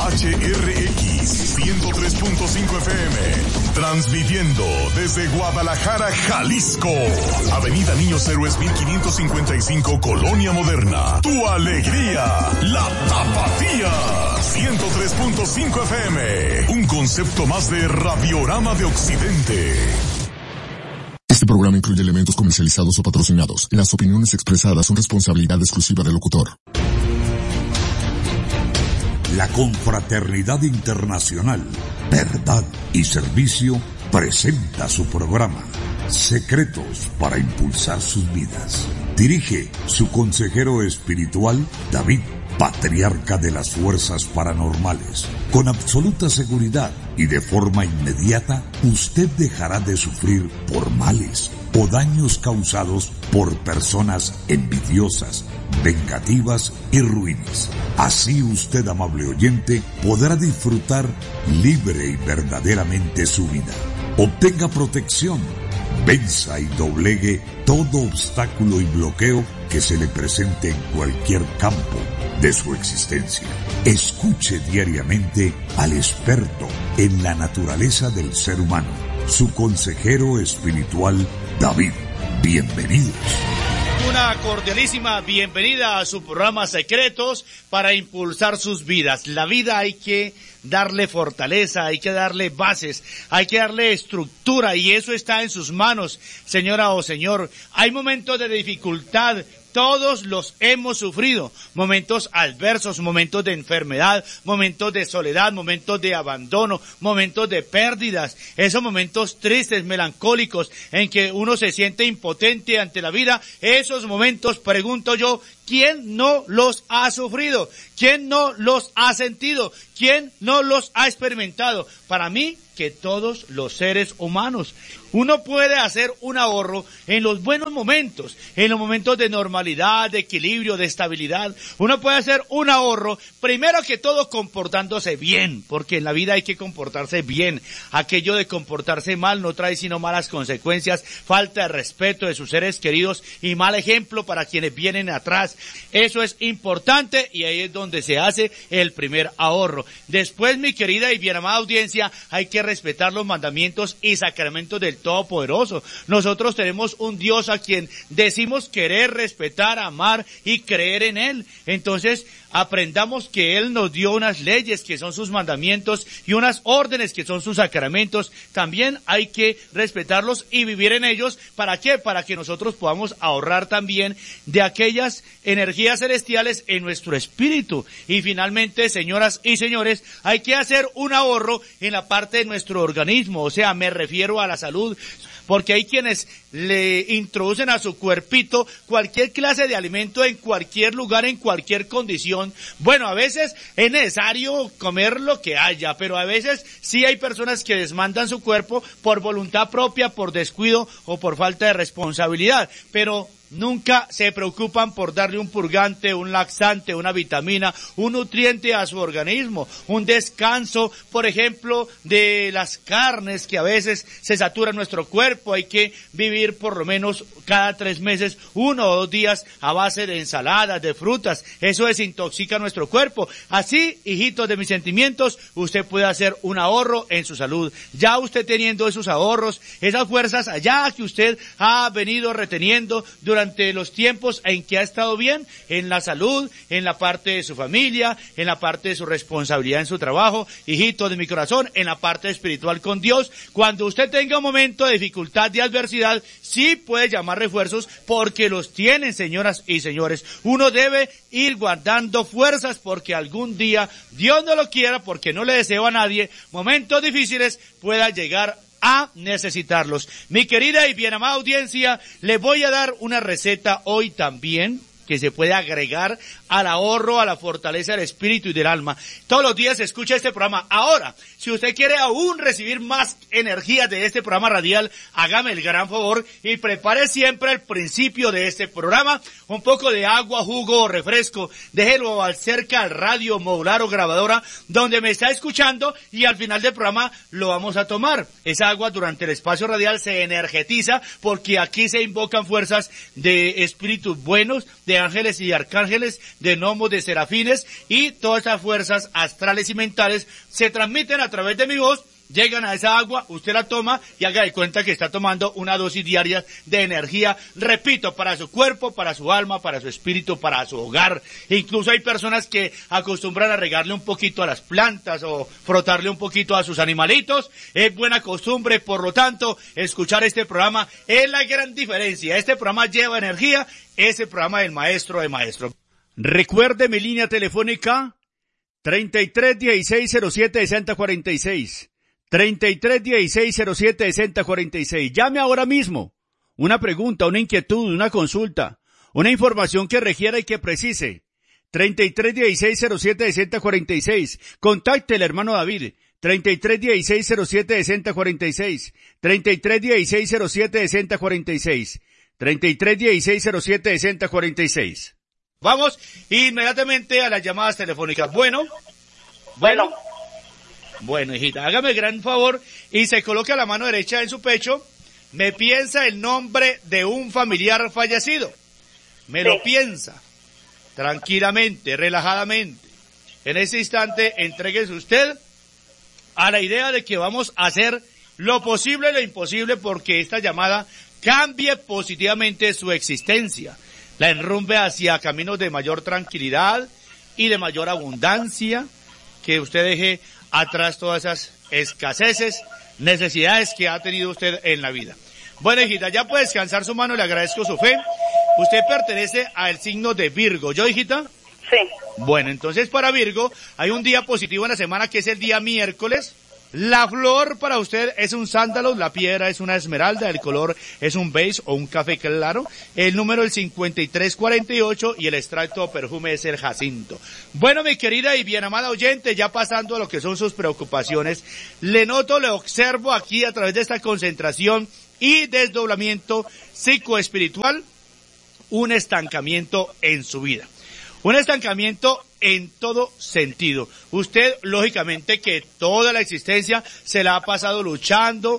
HRX 103.5 FM, transmitiendo desde Guadalajara, Jalisco, Avenida Niños Héroes 1555, Colonia Moderna. Tu alegría, la Tapatía. 103.5 FM, un concepto más de Radiorama de Occidente. Este programa incluye elementos comercializados o patrocinados. Las opiniones expresadas son responsabilidad exclusiva del locutor. La Confraternidad Internacional, Verdad y Servicio presenta su programa Secretos para Impulsar Sus Vidas. Dirige su consejero espiritual, David, patriarca de las fuerzas paranormales. Con absoluta seguridad y de forma inmediata, usted dejará de sufrir por males o daños causados por personas envidiosas, vengativas y ruines. Así usted, amable oyente, podrá disfrutar libre y verdaderamente su vida. Obtenga protección, venza y doblegue todo obstáculo y bloqueo que se le presente en cualquier campo de su existencia. Escuche diariamente al experto en la naturaleza del ser humano, su consejero espiritual, David. Bienvenidos. Una cordialísima bienvenida a su programa Secretos para Impulsar Sus Vidas. La vida hay que darle fortaleza, hay que darle bases, hay que darle estructura, y eso está en sus manos, señora o señor. Hay momentos de dificultad, todos los hemos sufrido, momentos adversos, momentos de enfermedad, momentos de soledad, momentos de abandono, momentos de pérdidas, esos momentos tristes, melancólicos, en que uno se siente impotente ante la vida. Esos momentos, pregunto yo, ¿quién no los ha sufrido? ¿Quién no los ha sentido? ¿Quién no los ha experimentado? Para mí, que todos los seres humanos. Uno puede hacer un ahorro en los buenos momentos, en los momentos de normalidad, de equilibrio, de estabilidad. Uno puede hacer un ahorro, primero que todo, comportándose bien, porque en la vida hay que comportarse bien. Aquello de comportarse mal no trae sino malas consecuencias, falta de respeto de sus seres queridos y mal ejemplo para quienes vienen atrás. Eso es importante y ahí es donde se hace el primer ahorro. Después, mi querida y bien amada audiencia, hay que respetar los mandamientos y sacramentos del Todopoderoso. Nosotros tenemos un Dios a quien decimos querer, respetar, amar y creer en Él. Entonces, aprendamos que Él nos dio unas leyes que son sus mandamientos y unas órdenes que son sus sacramentos. También hay que respetarlos y vivir en ellos. ¿Para qué? Para que nosotros podamos ahorrar también de aquellas energías celestiales en nuestro espíritu. Y finalmente, señoras y señores, hay que hacer un ahorro en la parte de nuestro organismo, o sea, me refiero a la salud, porque hay quienes le introducen a su cuerpito cualquier clase de alimento en cualquier lugar, en cualquier condición. Bueno, a veces es necesario comer lo que haya, pero a veces sí hay personas que desmandan su cuerpo por voluntad propia, por descuido o por falta de responsabilidad, pero nunca se preocupan por darle un purgante, un laxante, una vitamina, un nutriente a su organismo, un descanso, por ejemplo, de las carnes que a veces se saturan nuestro cuerpo. Hay que vivir por lo menos cada 3 meses, 1 o 2 días a base de ensaladas, de frutas. Eso desintoxica nuestro cuerpo. Así, hijitos de mis sentimientos, usted puede hacer un ahorro en su salud. Ya usted teniendo esos ahorros, esas fuerzas allá que usted ha venido reteniendo durante los tiempos en que ha estado bien, en la salud, en la parte de su familia, en la parte de su responsabilidad en su trabajo, hijito de mi corazón, en la parte espiritual con Dios. Cuando usted tenga un momento de dificultad, de adversidad, sí puede llamar refuerzos, porque los tienen, señoras y señores. Uno debe ir guardando fuerzas, porque algún día, Dios no lo quiera, porque no le deseo a nadie, momentos difíciles pueda llegar a necesitarlos. Mi querida y bien amada audiencia, le voy a dar una receta hoy también que se puede agregar al ahorro, a la fortaleza del espíritu y del alma. Todos los días se escucha este programa. Ahora, si usted quiere aún recibir más energía de este programa radial, hágame el gran favor y prepare siempre al principio de este programa un poco de agua, jugo o refresco. Déjelo cerca al radio, modular o grabadora donde me está escuchando, y al final del programa lo vamos a tomar. Esa agua durante el espacio radial se energetiza, porque aquí se invocan fuerzas de espíritus buenos, de ángeles y arcángeles de gnomos, de serafines, y todas estas fuerzas astrales y mentales se transmiten a través de mi voz, llegan a esa agua, usted la toma y haga de cuenta que está tomando una dosis diaria de energía, repito, para su cuerpo, para su alma, para su espíritu, para su hogar. Incluso hay personas que acostumbran a regarle un poquito a las plantas o frotarle un poquito a sus animalitos. Es buena costumbre, por lo tanto, escuchar este programa es la gran diferencia. Este programa lleva energía, es el programa del maestro de maestros. Recuerde mi línea telefónica 3316076046. 3316076046. Llame ahora mismo. Una pregunta, una inquietud, una consulta, una información que requiera y que precise. 3316076046. Contacte el hermano David. 3316076046. 3316076046. 3316076046. Vamos inmediatamente a las llamadas telefónicas. Bueno. Bueno, hijita, hágame el gran favor y se coloca la mano derecha en su pecho, me piensa el nombre de un familiar fallecido. Me lo piensa, tranquilamente, relajadamente. En ese instante, entréguese usted a la idea de que vamos a hacer lo posible y lo imposible porque esta llamada cambie positivamente su existencia, la enrumbe hacia caminos de mayor tranquilidad y de mayor abundancia, que usted deje atrás todas esas escaseces, necesidades que ha tenido usted en la vida. Bueno, hijita, ya puede descansar su mano, le agradezco su fe. Usted pertenece al signo de Virgo, ¿yo, hijita? Sí. Bueno, entonces para Virgo hay un día positivo en la semana que es el día miércoles. La flor para usted es un sándalo, la piedra es una esmeralda, el color es un beige o un café claro, el número es 5348 y el extracto o perfume es el jacinto. Bueno, mi querida y bien amada oyente, ya pasando a lo que son sus preocupaciones, le noto, le observo aquí a través de esta concentración y desdoblamiento psicoespiritual, un estancamiento en su vida. Un estancamiento en todo sentido. Usted, lógicamente, que toda la existencia se la ha pasado luchando,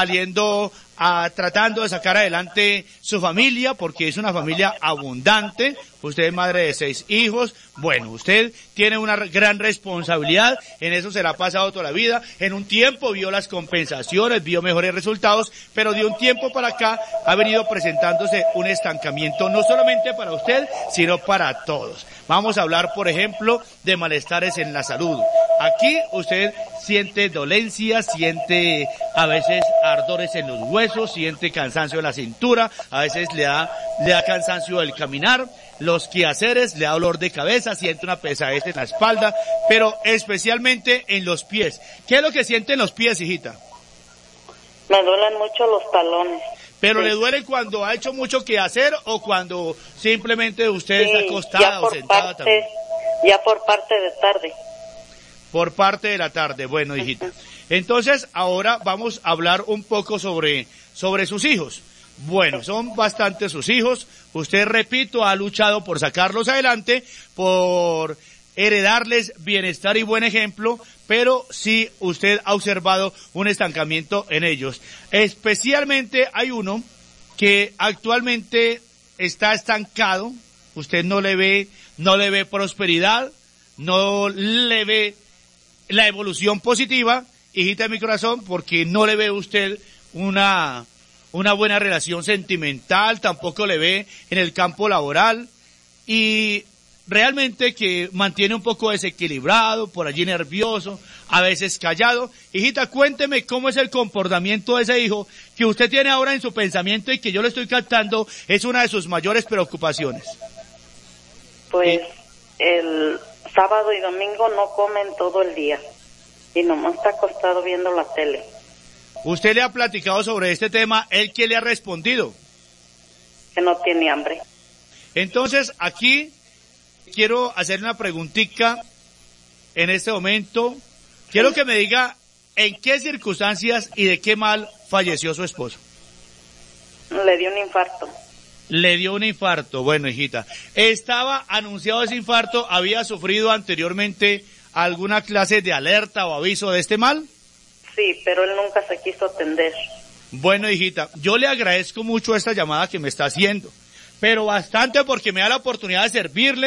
tratando de sacar adelante su familia, porque es una familia abundante. Usted es madre de 6 hijos. Bueno, usted tiene una gran responsabilidad. En eso se la ha pasado toda la vida. En un tiempo vio las compensaciones, vio mejores resultados, pero de un tiempo para acá ha venido presentándose un estancamiento, no solamente para usted, sino para todos. Vamos a hablar, por ejemplo, de malestares en la salud. Aquí usted siente dolencia, siente a veces ardores en los huesos, siente cansancio en la cintura, a veces le da cansancio el caminar, los quehaceres, le da dolor de cabeza, siente una pesadez en la espalda, pero especialmente en los pies. ¿Qué es lo que siente en los pies, hijita? Me duelen mucho los talones. ¿Pero le duele cuando ha hecho mucho que hacer o cuando simplemente usted está acostada o sentada también? Ya por parte de tarde. Por parte de la tarde, bueno, hijita. Entonces, ahora vamos a hablar un poco sobre sus hijos. Bueno, son bastantes sus hijos. Usted, repito, ha luchado por sacarlos adelante, por heredarles bienestar y buen ejemplo, pero sí usted ha observado un estancamiento en ellos. Especialmente hay uno que actualmente está estancado, usted no le ve prosperidad, no le ve la evolución positiva, hijita de mi corazón, porque no le ve usted una buena relación sentimental, tampoco le ve en el campo laboral, y realmente que mantiene un poco desequilibrado, por allí nervioso, a veces callado. Hijita, cuénteme cómo es el comportamiento de ese hijo que usted tiene ahora en su pensamiento y que yo le estoy captando es una de sus mayores preocupaciones. Pues el sábado y domingo no comen todo el día y nomás está acostado viendo la tele. ¿Usted le ha platicado sobre este tema? ¿Él qué le ha respondido? Que no tiene hambre. Entonces, aquí quiero hacer una preguntita en este momento. Quiero que me diga en qué circunstancias y de qué mal falleció su esposo. Le dio un infarto. Le dio un infarto. Bueno, hijita, ¿estaba anunciado ese infarto? ¿Había sufrido anteriormente alguna clase de alerta o aviso de este mal? Sí, pero él nunca se quiso atender. Bueno, hijita, yo le agradezco mucho esta llamada que me está haciendo, pero bastante porque me da la oportunidad de servirle,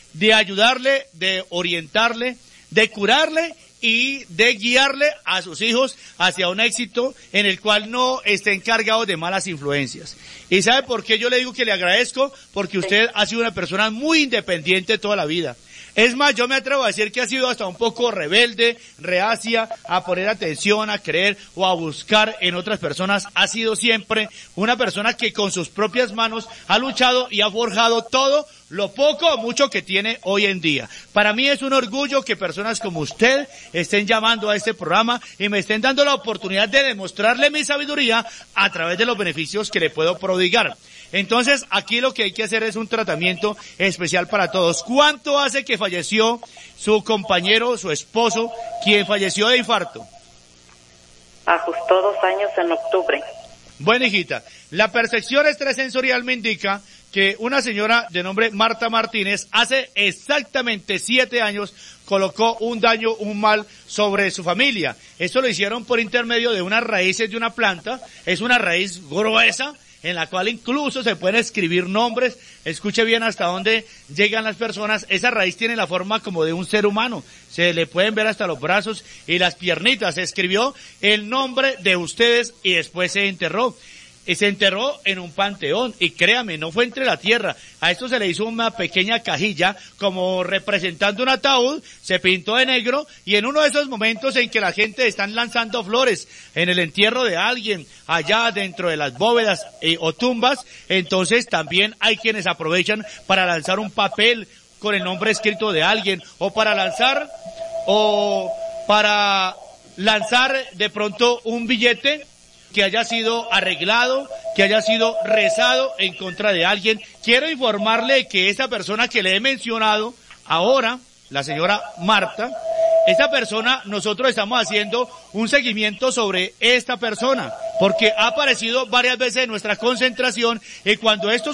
de ayudarle, de orientarle, de curarle y de guiarle a sus hijos hacia un éxito en el cual no estén cargados de malas influencias. ¿Y sabe por qué yo le digo que le agradezco? Porque usted ha sido una persona muy independiente toda la vida. Es más, yo me atrevo a decir que ha sido hasta un poco rebelde, reacia a poner atención, a creer o a buscar en otras personas. Ha sido siempre una persona que con sus propias manos ha luchado y ha forjado todo lo poco o mucho que tiene hoy en día. Para mí es un orgullo que personas como usted estén llamando a este programa y me estén dando la oportunidad de demostrarle mi sabiduría a través de los beneficios que le puedo prodigar. Entonces, aquí lo que hay que hacer es un tratamiento especial para todos. ¿Cuánto hace que falleció su compañero, su esposo, quien falleció de infarto? Ajustó 2 años en octubre. Bueno, hijita, la percepción extrasensorial me indica que una señora de nombre Marta Martínez hace exactamente 7 años colocó un daño, un mal sobre su familia. Esto lo hicieron por intermedio de unas raíces de una planta. Es una raíz gruesa en la cual incluso se pueden escribir nombres. Escuche bien hasta dónde llegan las personas. Esa raíz tiene la forma como de un ser humano. Se le pueden ver hasta los brazos y las piernitas. Se escribió el nombre de ustedes y después se enterró. Y se enterró en un panteón, y créame, no fue entre la tierra. A esto se le hizo una pequeña cajilla, como representando un ataúd, se pintó de negro, y en uno de esos momentos en que la gente están lanzando flores en el entierro de alguien, allá dentro de las bóvedas o tumbas, entonces también hay quienes aprovechan para lanzar un papel con el nombre escrito de alguien, o para lanzar de pronto un billete que haya sido arreglado, que haya sido rezado en contra de alguien. Quiero informarle que esa persona que le he mencionado ahora, la señora Marta, esta persona, nosotros estamos haciendo un seguimiento sobre esta persona, porque ha aparecido varias veces en nuestra concentración, y cuando esto